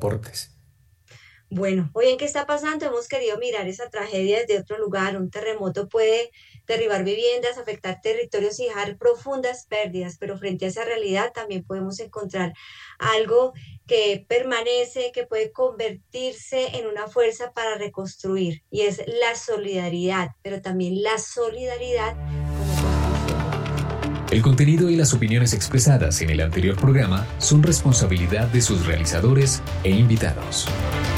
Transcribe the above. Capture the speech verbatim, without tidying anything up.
aportes. Bueno, hoy en qué está pasando, hemos querido mirar esa tragedia desde otro lugar. Un terremoto puede derribar viviendas, afectar territorios y dejar profundas pérdidas, pero frente a esa realidad también podemos encontrar algo que permanece, que puede convertirse en una fuerza para reconstruir, y es la solidaridad, pero también la solidaridad como construcción de paz. El contenido y las opiniones expresadas en el anterior programa son responsabilidad de sus realizadores e invitados.